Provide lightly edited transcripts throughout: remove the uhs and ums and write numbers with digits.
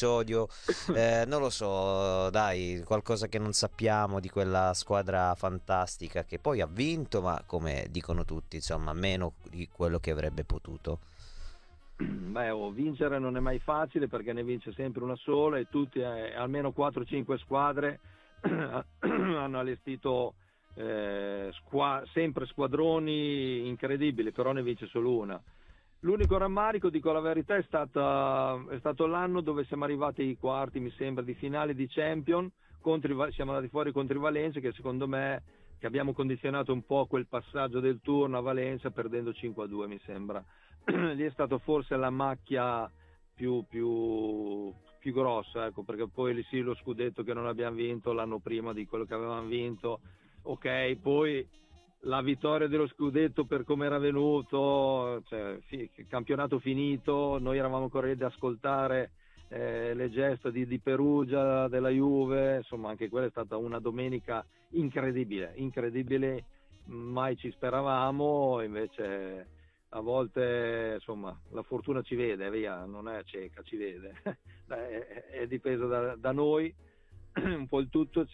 episodio, non lo so, dai, qualcosa che non sappiamo di quella squadra fantastica che poi ha vinto, ma come dicono tutti, insomma, meno di quello che avrebbe potuto. Beh, vincere non è mai facile perché ne vince sempre una sola e tutti, almeno 4-5 squadre hanno allestito sempre squadroni incredibili, però ne vince solo una. L'unico rammarico, dico la verità, è stato l'anno dove siamo arrivati ai quarti, mi sembra, di finale di Champion, siamo andati fuori contro i Valencia, che secondo me che abbiamo condizionato un po' quel passaggio del turno a Valencia perdendo 5-2, mi sembra. Lì è stato forse la macchia più grossa, ecco, perché poi lì sì, lo scudetto che non abbiamo vinto l'anno prima di quello che avevamo vinto, ok, poi la vittoria dello scudetto per come era venuto, cioè, campionato finito, noi eravamo ancora lì ad ascoltare le gesta di Perugia, della Juve, insomma anche quella è stata una domenica incredibile, mai ci speravamo, invece a volte insomma la fortuna ci vede, via, non è cieca, ci vede, è dipeso da noi un po' il tutto.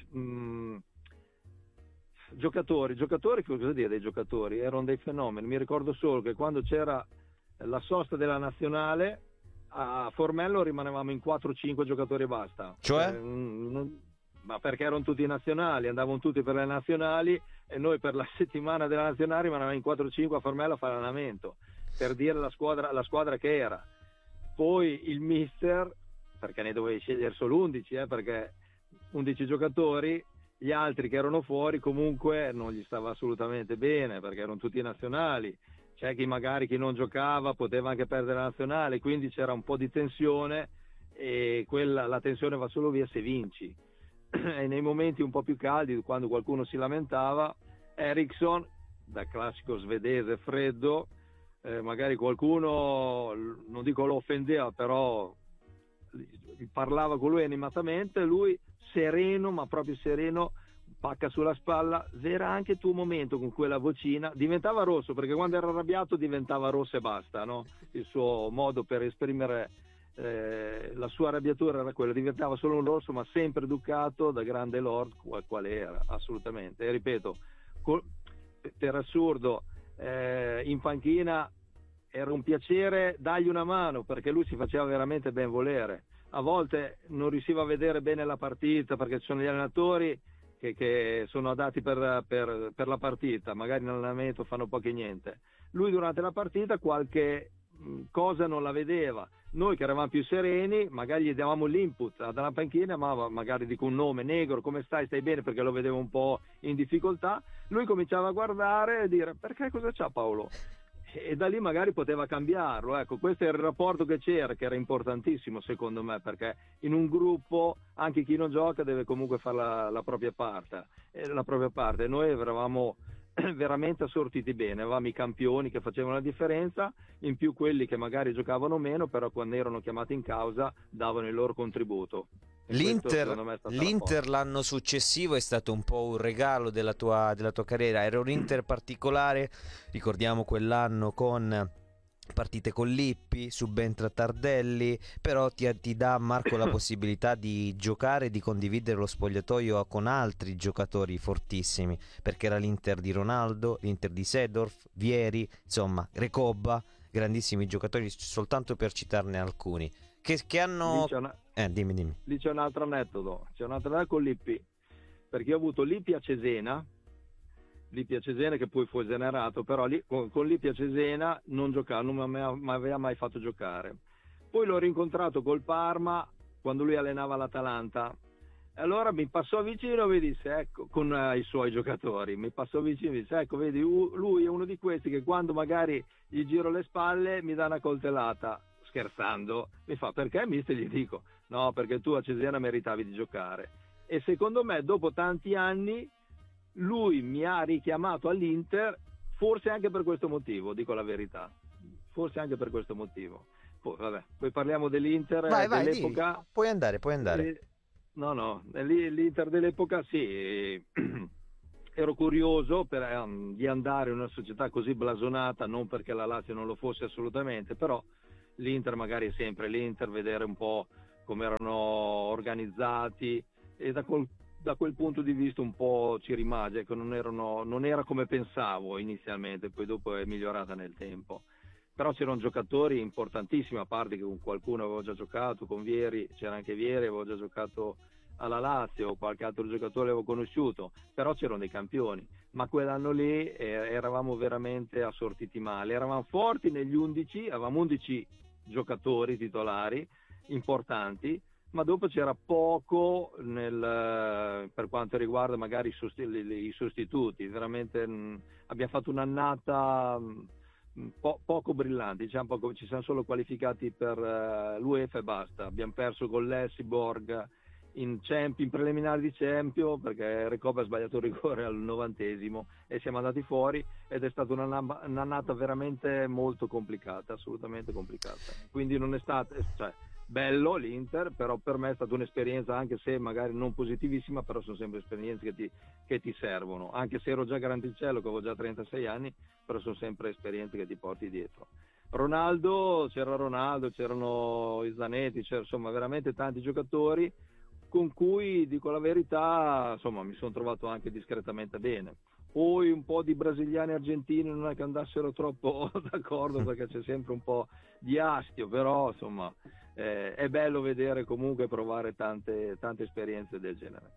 Giocatori, cosa dire dei giocatori? Erano dei fenomeni. Mi ricordo solo che quando c'era la sosta della nazionale a Formello rimanevamo in 4-5 giocatori e basta. Cioè? Ma perché erano tutti nazionali, andavano tutti per le nazionali e noi per la settimana della nazionale rimanevamo in 4-5 a Formello a fare allenamento, per dire la squadra che era. Poi il mister, perché ne dovevi scegliere solo 11, perché 11 giocatori, gli altri che erano fuori comunque non gli stava assolutamente bene perché erano tutti nazionali, c'è chi magari chi non giocava poteva anche perdere la nazionale, quindi c'era un po' di tensione e la tensione va solo via se vinci. E nei momenti un po' più caldi, quando qualcuno si lamentava, Eriksson, da classico svedese freddo, magari qualcuno, non dico lo offendeva, però parlava con lui animatamente, lui sereno, ma proprio sereno, pacca sulla spalla. Era anche il tuo momento con quella vocina, diventava rosso perché quando era arrabbiato diventava rosso e basta, no? Il suo modo per esprimere la sua arrabbiatura era quella, diventava solo un rosso, ma sempre educato da grande lord quale era, assolutamente. E ripeto, per assurdo, in panchina era un piacere dargli una mano perché lui si faceva veramente ben volere. A volte non riusciva a vedere bene la partita perché ci sono gli allenatori che sono adatti per la partita, magari in allenamento fanno poco e niente. Lui durante la partita qualche cosa non la vedeva. Noi che eravamo più sereni magari gli davamo l'input dalla panchina, ma magari dico un nome: Negro, come stai bene, perché lo vedevo un po' in difficoltà. Lui cominciava a guardare e dire: perché, cosa c'ha Paolo? E da lì magari poteva cambiarlo. Ecco, questo era il rapporto che c'era, che era importantissimo secondo me, perché in un gruppo anche chi non gioca deve comunque fare la propria parte, Noi eravamo veramente assortiti bene, avevamo i campioni che facevano la differenza, in più quelli che magari giocavano meno, però quando erano chiamati in causa davano il loro contributo. L'Inter l'anno successivo è stato un po' un regalo della tua carriera, era un Inter particolare, ricordiamo quell'anno con partite con Lippi, subentra Tardelli, però ti dà, Marco, la possibilità di giocare e di condividere lo spogliatoio con altri giocatori fortissimi, perché era l'Inter di Ronaldo, l'Inter di Seedorf, Vieri, insomma Recoba, grandissimi giocatori, soltanto per citarne alcuni che hanno... dimmi. Lì c'è un altro aneddoto, con Lippi, perché ho avuto Lippi a Cesena che poi fu esonerato, però lì, con Lippi a Cesena non giocava, non mi aveva mai fatto giocare. Poi l'ho rincontrato col Parma quando lui allenava l'Atalanta, e allora mi passò vicino e mi disse, ecco, con i suoi giocatori, mi passò vicino e mi disse: ecco, vedi, lui è uno di questi che quando magari gli giro le spalle mi dà una coltellata. Scherzando, mi fa: perché, mister? Gli dico: no, perché tu a Cesena meritavi di giocare. E secondo me dopo tanti anni lui mi ha richiamato all'Inter, forse anche per questo motivo, dico la verità, forse anche per questo motivo. Poi parliamo dell'Inter dell'epoca. Dì. Puoi andare. No, l'Inter dell'epoca sì. Ero curioso di andare in una società così blasonata, non perché la Lazio non lo fosse assolutamente, però l'Inter magari è sempre l'Inter, vedere un po' come erano organizzati, e da quel punto di vista un po' ci rimase, che non era come pensavo inizialmente, poi dopo è migliorata nel tempo. Però c'erano giocatori importantissimi, a parte che con qualcuno avevo già giocato, con Vieri, c'era anche Vieri, avevo già giocato alla Lazio, qualche altro giocatore avevo conosciuto, però c'erano dei campioni. Ma quell'anno lì eravamo veramente assortiti male, eravamo forti negli 11, avevamo 11 giocatori titolari importanti, ma dopo c'era poco per quanto riguarda magari i sostituti. Veramente abbiamo fatto un'annata poco brillante, diciamo ci siamo solo qualificati per l'UEFA e basta. Abbiamo perso con l'Helsingborg in preliminari di Champions, perché Recoba ha sbagliato il rigore al 90esimo e siamo andati fuori, ed è stata un'annata veramente molto complicata, assolutamente complicata. Quindi non è stato, cioè, bello l'Inter, però per me è stata un'esperienza, anche se magari non positivissima, però sono sempre esperienze che ti servono, anche se ero già grandicello, che avevo già 36 anni, però sono sempre esperienze che ti porti dietro. C'erano i Zanetti, insomma veramente tanti giocatori con cui, dico la verità, insomma mi sono trovato anche discretamente bene. Poi un po' di brasiliani e argentini non è che andassero troppo d'accordo, perché c'è sempre un po' di astio, però insomma è bello vedere comunque, provare tante esperienze del genere.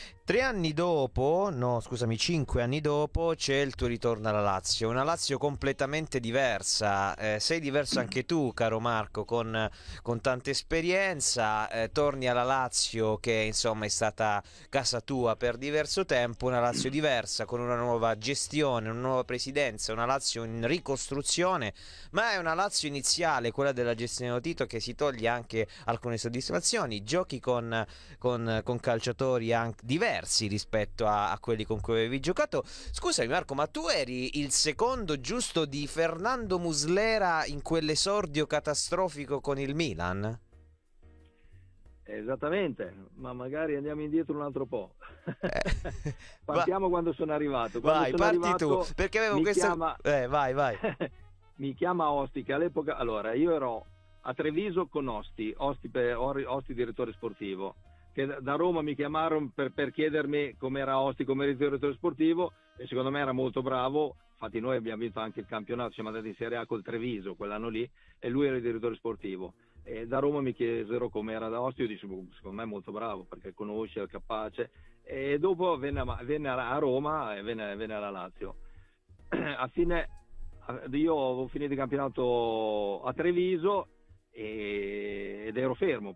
5 anni dopo c'è il tuo ritorno alla Lazio, una Lazio completamente diversa. Sei diverso anche tu, caro Marco, con tanta esperienza. Torni alla Lazio, che insomma è stata casa tua per diverso tempo, una Lazio diversa, con una nuova gestione, una nuova presidenza, una Lazio in ricostruzione, ma è una Lazio iniziale, quella della gestione Tito, che si toglie anche alcune soddisfazioni. Giochi con calciatori anche diversi rispetto a quelli con cui avevi giocato. Scusami Marco, ma tu eri il secondo, giusto, di Fernando Muslera in quell'esordio catastrofico con il Milan? Esattamente, ma magari andiamo indietro un altro po'. Partiamo quando sono arrivato. Parti tu, perché avevo questa... vai. Mi chiama Osti, che all'epoca... Allora, io ero a Treviso con Osti direttore sportivo, che da Roma mi chiamarono per chiedermi com'era Osti come direttore sportivo, e secondo me era molto bravo. Infatti noi abbiamo vinto anche il campionato, siamo andati in Serie A col Treviso quell'anno lì, e lui era il direttore sportivo. E da Roma mi chiesero com'era da Osti, io dissi secondo me è molto bravo, perché conosce, è capace. E dopo venne a Roma e venne alla Lazio. Io avevo finito il campionato a Treviso ed ero fermo,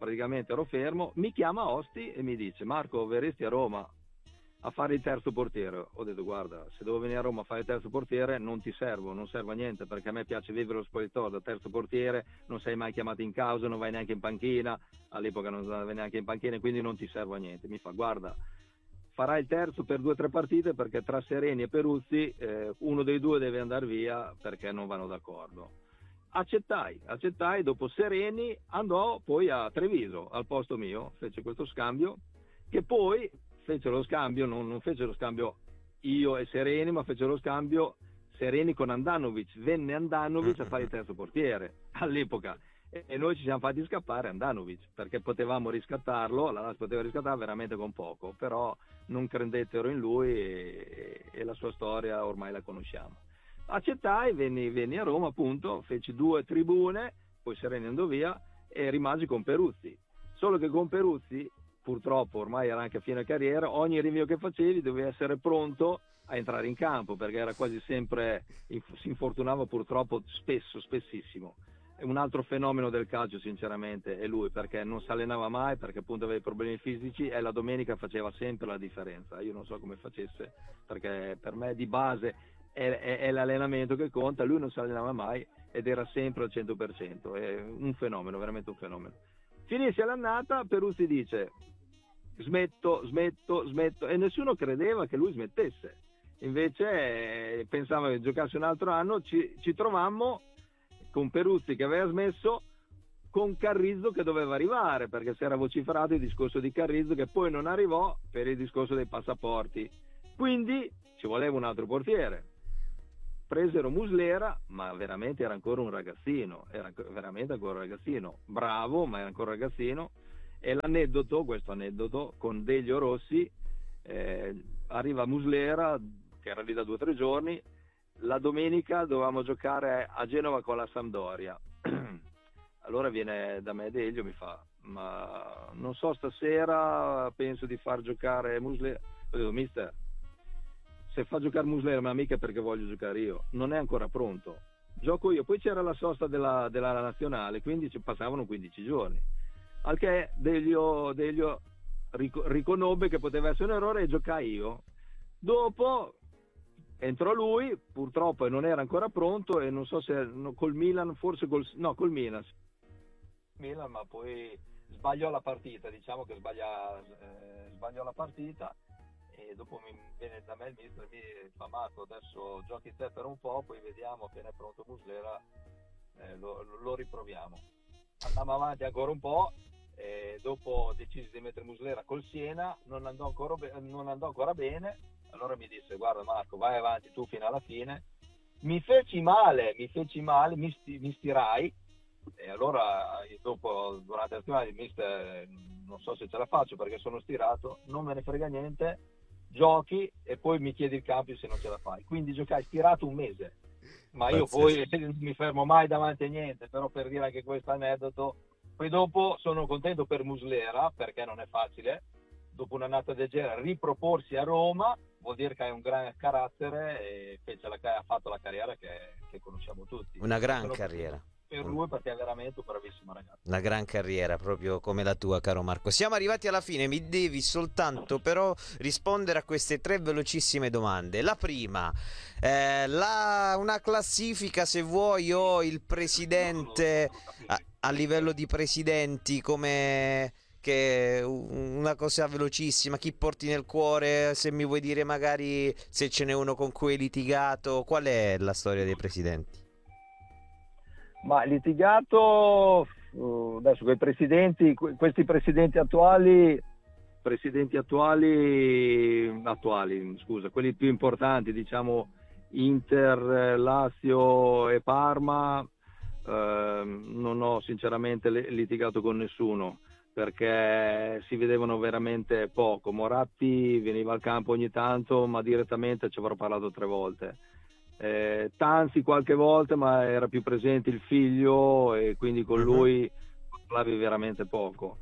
mi chiama Osti e mi dice: Marco, verresti a Roma a fare il terzo portiere? Ho detto: guarda, se devo venire a Roma a fare il terzo portiere non serve a niente, perché a me piace vivere lo spogliatoio da terzo portiere, non sei mai chiamato in causa, non vai neanche in panchina, all'epoca non andavo neanche in panchina, quindi non ti servo a niente. Mi fa: guarda, farai il terzo per 2 o 3 partite, perché tra Sereni e Peruzzi uno dei due deve andare via perché non vanno d'accordo. Accettai. Dopo Sereni andò poi a Treviso al posto mio, fece questo scambio, che poi fece lo scambio, non fece lo scambio io e Sereni, ma fece lo scambio Sereni con Andanovic. Venne Andanovic a fare il terzo portiere all'epoca, e noi ci siamo fatti scappare Andanovic, perché potevamo riscattarlo, la Lazio poteva riscattarlo veramente con poco, però non credettero in lui e la sua storia ormai la conosciamo. Accettai, venni a Roma, appunto, feci 2 tribune, poi Sereni andò via e rimasi con Peruzzi. Solo che con Peruzzi, purtroppo ormai era anche a fine carriera, ogni rinvio che facevi dovevi essere pronto a entrare in campo, perché era quasi sempre, si infortunava purtroppo spessissimo. È un altro fenomeno del calcio, sinceramente, è lui, perché non si allenava mai, perché appunto aveva problemi fisici, e la domenica faceva sempre la differenza. Io non so come facesse, perché per me di base è l'allenamento che conta. Lui non si allenava mai ed era sempre al 100%, è un fenomeno, veramente un fenomeno. Finisce l'annata, Peruzzi dice: smetto, e nessuno credeva che lui smettesse. Invece pensava che giocasse un altro anno. Ci trovammo con Peruzzi che aveva smesso, con Carrizzo che doveva arrivare, perché si era vociferato il discorso di Carrizzo, che poi non arrivò per il discorso dei passaporti. Quindi ci voleva un altro portiere. Presero Muslera, ma veramente era ancora un ragazzino, bravo, ma era ancora un ragazzino, E l'aneddoto, questo aneddoto, con Delio Rossi, arriva a Muslera, che era lì da 2 o 3 giorni, la domenica dovevamo giocare a Genova con la Sampdoria. Allora viene da me Delio, mi fa: ma non so, stasera penso di far giocare Muslera. Ho detto: mister, se fa giocare Muslera, ma mica perché voglio giocare io, non è ancora pronto, gioco io. Poi c'era la sosta della nazionale, quindi ci passavano 15 giorni, al che Delio riconobbe che poteva essere un errore e giocai io. Dopo entrò lui, purtroppo non era ancora pronto, e non so se col Milan, forse col Milan, ma poi sbagliò la partita, diciamo che sbagliò la partita, e dopo mi viene da me il mister e mi fa: Marco, adesso giochi te per un po', poi vediamo, appena è pronto Muslera lo riproviamo. Andiamo avanti ancora un po', e dopo decisi di mettere Muslera col Siena, non andò ancora bene. Allora mi disse: guarda Marco, vai avanti tu fino alla fine. Mi feci male, mi stirai, e allora dopo, durante la settimana, il mister: non so se ce la faccio perché sono stirato. Non me ne frega niente, giochi e poi mi chiedi il cambio se non ce la fai. Quindi giocai stirato un mese, ma io poi non mi fermo mai davanti a niente. Però, per dire anche questo aneddoto, poi dopo sono contento per Muslera, perché non è facile dopo un'annata del genere riproporsi a Roma. Vuol dire che hai un gran carattere, e ha fatto la carriera che conosciamo tutti. Una gran carriera per lui, perché è veramente un bravissimo ragazzo. Una gran carriera, proprio come la tua, caro Marco. Siamo arrivati alla fine, mi devi soltanto però rispondere a queste 3 velocissime domande. La prima, una classifica, se vuoi, o il presidente a livello di presidenti, come... che una cosa velocissima, chi porti nel cuore, se mi vuoi dire magari se ce n'è uno con cui hai litigato. Qual è la storia dei presidenti? Ma litigato adesso con i presidenti, questi presidenti attuali, scusa, quelli più importanti, diciamo Inter, Lazio e Parma, non ho sinceramente litigato con nessuno, perché si vedevano veramente poco. Moratti veniva al campo ogni tanto, ma direttamente ci avrò parlato 3 volte. Tanzi qualche volta, ma era più presente il figlio, e quindi con lui parlavi veramente poco.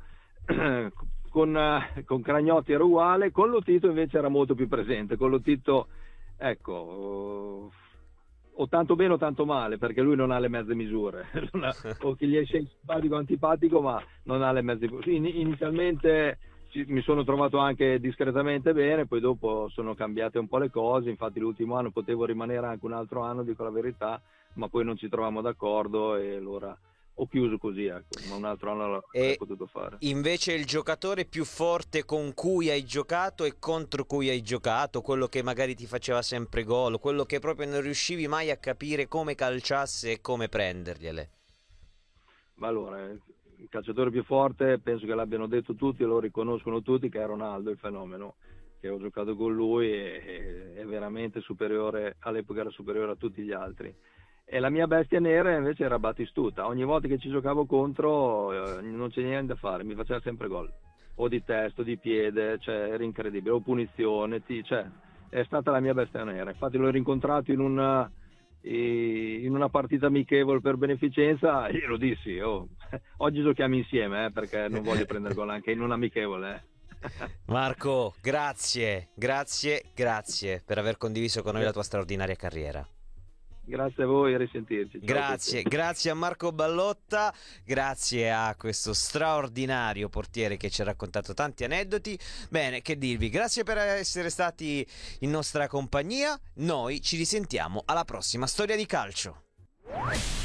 Con Cragnotti era uguale, con Lotito invece era molto più presente. Con Lotito, ecco, o tanto bene o tanto male, perché lui non ha le mezze misure, o che gli esce simpatico o antipatico, ma non ha le mezze misure. Inizialmente mi sono trovato anche discretamente bene, poi dopo sono cambiate un po' le cose. Infatti l'ultimo anno potevo rimanere anche un altro anno, dico la verità, ma poi non ci trovavamo d'accordo, e allora ho chiuso così, ecco. Ma un altro anno l'avrei potuto fare. Invece il giocatore più forte con cui hai giocato e contro cui hai giocato, quello che magari ti faceva sempre gol, quello che proprio non riuscivi mai a capire come calciasse e come prendergliele? Ma allora, il calciatore più forte, penso che l'abbiano detto tutti e lo riconoscono tutti, che è Ronaldo, il fenomeno, che ho giocato con lui, e è veramente superiore, all'epoca era superiore a tutti gli altri. E la mia bestia nera invece era Batistuta. Ogni volta che ci giocavo contro non c'è niente da fare, mi faceva sempre gol, o di testa o di piede, cioè era incredibile, o punizione, cioè è stata la mia bestia nera. Infatti l'ho rincontrato in una partita amichevole per beneficenza, e glielo dissi: oggi giochiamo insieme, perché non voglio prendere gol anche in un amichevole. Marco, grazie per aver condiviso con noi la tua straordinaria carriera. Grazie a voi, a risentirci. Ciao, grazie a Marco Ballotta, grazie a questo straordinario portiere che ci ha raccontato tanti aneddoti. Bene, che dirvi, grazie per essere stati in nostra compagnia. Noi ci risentiamo alla prossima Storia di Calcio.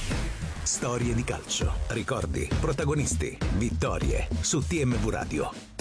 Storie di calcio, ricordi, protagonisti, vittorie su TMV Radio.